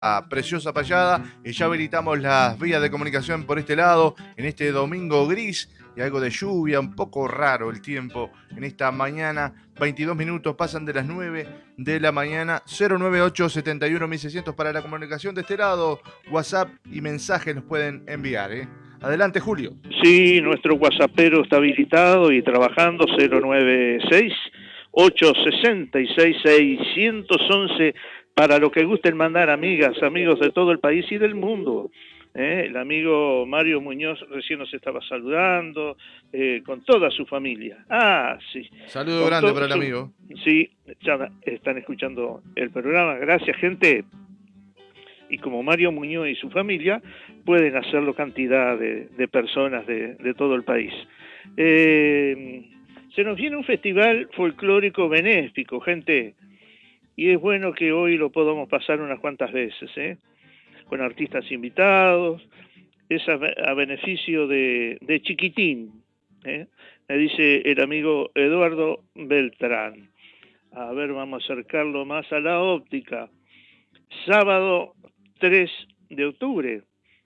preciosa payada y ya habilitamos las vías de comunicación por este lado en este domingo gris y algo de lluvia, un poco raro el tiempo en esta mañana. 22 minutos pasan de las 9 de la mañana. 098-71-1600 para la comunicación de este lado. WhatsApp y mensajes nos pueden enviar. Adelante, Julio. Sí, nuestro WhatsAppero está habilitado y trabajando. 096-866-611 para lo que gusten mandar, amigas, amigos de todo el país y del mundo. El amigo Mario Muñoz recién nos estaba saludando, con toda su familia. Ah, sí. Saludo grande para el amigo. Sí, ya están escuchando el programa. Gracias, gente. Y como Mario Muñoz y su familia, pueden hacerlo cantidad de personas de todo el país. Se nos viene un festival folclórico benéfico, gente. Y es bueno que hoy lo podamos pasar unas cuantas veces, con artistas invitados, es a beneficio de Chiquitín, me dice el amigo Eduardo Beltrán. A ver, vamos a acercarlo más a la óptica. Sábado 3 de octubre,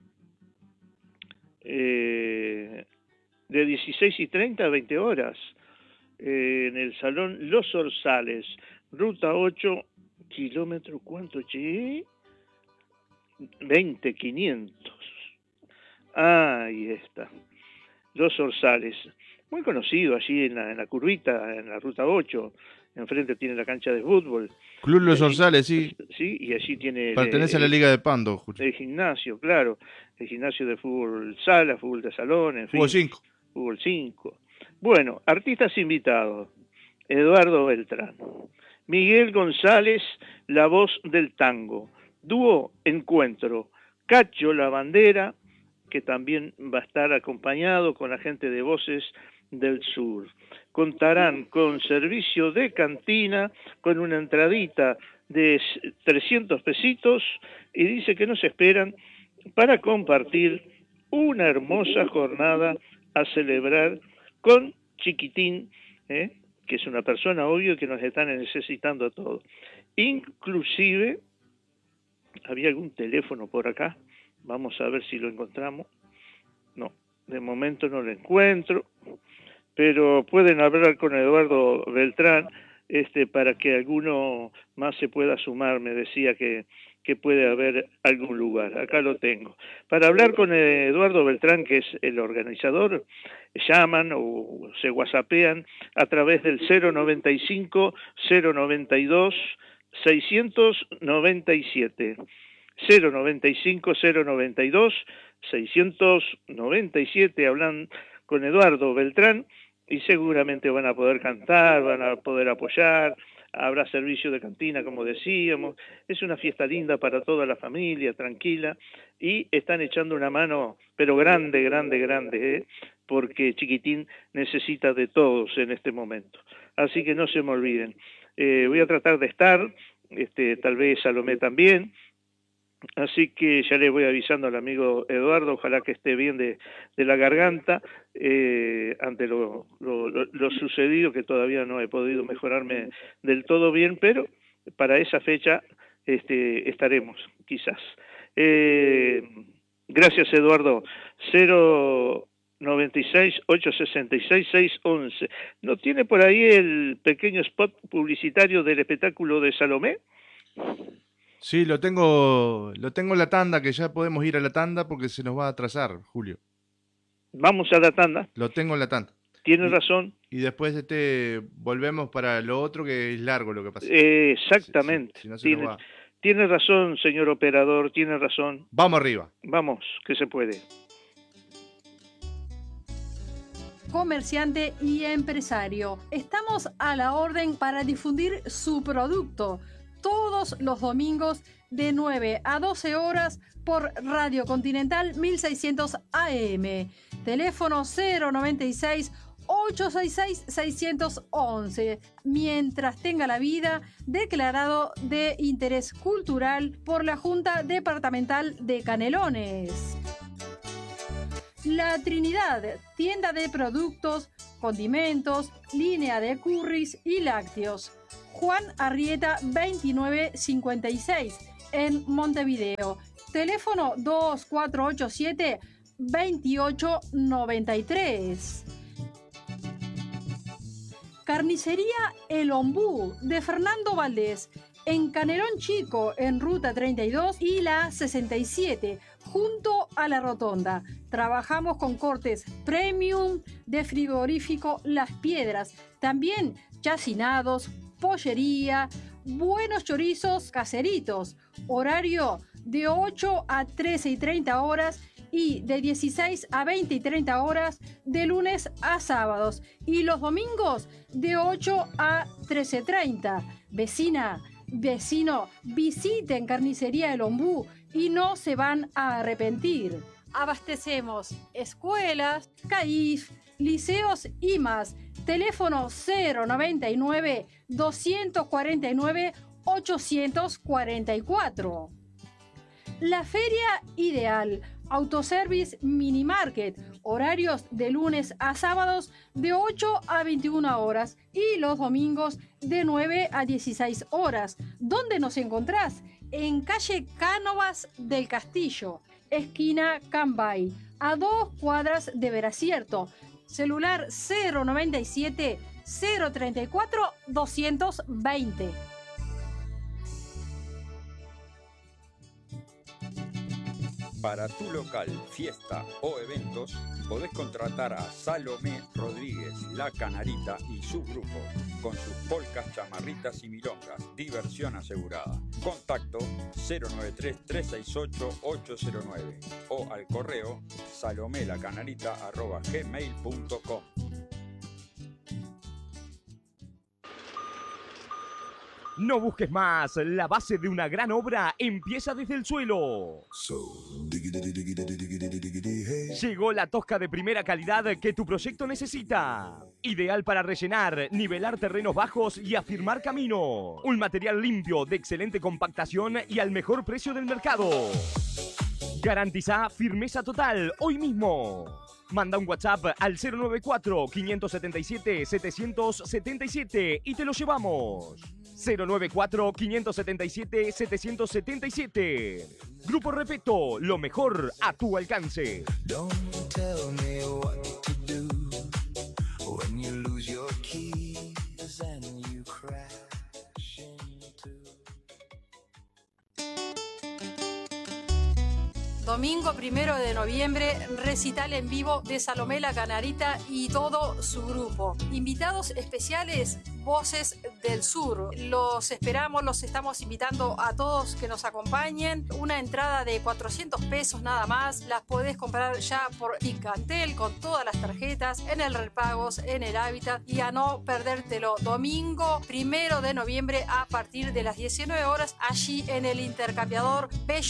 de 16:30 a 20 horas, en el Salón Los Orzales, Ruta 8, kilómetro, ¿cuánto, che? 20.500. Ahí está. Los Orzales. Muy conocido allí en la curvita, en la Ruta 8. Enfrente tiene la cancha de fútbol. Club Los Orzales, sí. Sí, y allí tiene... Pertenece a la Liga de Pando, Julio. El gimnasio, claro. El gimnasio de fútbol sala, fútbol de salón, en fin. Fútbol 5. Fútbol 5. Bueno, artistas invitados. Eduardo Beltrán. Miguel González, la voz del tango. Dúo Encuentro. Cacho La Bandera, que también va a estar acompañado con la gente de Voces del Sur. Contarán con servicio de cantina, con una entradita de 300 pesitos, y dice que nos esperan para compartir una hermosa jornada a celebrar con Chiquitín, que es una persona, obvio, que nos están necesitando a todos. Inclusive, había algún teléfono por acá, vamos a ver si lo encontramos. No, de momento no lo encuentro, pero pueden hablar con Eduardo Beltrán, para que alguno más se pueda sumar. Me decía que puede haber algún lugar. Acá lo tengo. Para hablar con Eduardo Beltrán, que es el organizador, llaman o se whatsappean a través del 095-092-697. 095-092-697. Hablan con Eduardo Beltrán y seguramente van a poder cantar, van a poder apoyar, habrá servicio de cantina, como decíamos. Es una fiesta linda para toda la familia, tranquila, y están echando una mano, pero grande, grande, grande, porque Chiquitín necesita de todos en este momento. Así que no se me olviden. Voy a tratar de estar, tal vez Salomé también. Así que ya le voy avisando al amigo Eduardo, ojalá que esté bien de la garganta, ante lo sucedido, que todavía no he podido mejorarme del todo bien, pero para esa fecha estaremos, quizás. Gracias, Eduardo. 096-866-611. ¿No tiene por ahí el pequeño spot publicitario del espectáculo de Salomé? Sí, lo tengo en la tanda, que ya podemos ir a la tanda porque se nos va a atrasar, Julio. Vamos a la tanda. Lo tengo en la tanda. Tiene razón. Y después volvemos para lo otro, que es largo lo que pasa. Exactamente. Si no se nos va. Tiene razón, señor operador, tiene razón. Vamos arriba. Vamos, que se puede. Comerciante y empresario, estamos a la orden para difundir su producto todos los domingos de 9 a 12 horas por Radio Continental 1600 AM. Teléfono 096-866-611. Mientras tenga la vida, declarado de interés cultural por la Junta Departamental de Canelones. La Trinidad, tienda de productos, condimentos, línea de curris y lácteos. Juan Arrieta 2956, en Montevideo. Teléfono 2487-2893. Carnicería El Ombú de Fernando Valdés, en Canelón Chico, en Ruta 32 y la 67, junto a la Rotonda. Trabajamos con cortes premium de frigorífico Las Piedras, también chacinados, pollería, buenos chorizos caseritos. Horario de 8 a 13:30 horas y de 16 a 20:30 horas de lunes a sábados, y los domingos de 8 a 13:30. Vecino, visiten Carnicería El Ombú y no se van a arrepentir. Abastecemos escuelas, CAIF, liceos y más. Teléfono 099 249 844. La Feria Ideal, Autoservice Mini Market, horarios de lunes a sábados de 8 a 21 horas y los domingos de 9 a 16 horas. ¿Dónde nos encontrás? En calle Cánovas del Castillo, esquina Cambay, a 2 cuadras de Veracierto. Celular 097 034 220. Para tu local, fiesta o eventos, podés contratar a Salomé Rodríguez, La Canarita y su grupo, con sus polcas, chamarritas y milongas. Diversión asegurada. Contacto 093-368-809 o al correo salomelacanarita@gmail.com. No busques más, la base de una gran obra empieza desde el suelo. Llegó la tosca de primera calidad que tu proyecto necesita. Ideal para rellenar, nivelar terrenos bajos y afirmar camino. Un material limpio, de excelente compactación y al mejor precio del mercado. Garantiza firmeza total hoy mismo. Manda un WhatsApp al 094-577-777 y te lo llevamos. 094-577-777. Grupo Repeto, lo mejor a tu alcance. Domingo 1 de noviembre, recital en vivo de Salomé La Canarita y todo su grupo. Invitados especiales, Voces del Sur. Los esperamos, los estamos invitando a todos que nos acompañen. Una entrada de 400 pesos nada más. Las podés comprar ya por Ticantel con todas las tarjetas, en el Repagos, en el Hábitat, y a no perdértelo. Domingo 1 de noviembre a partir de las 19 horas, allí en el Intercambiador Bello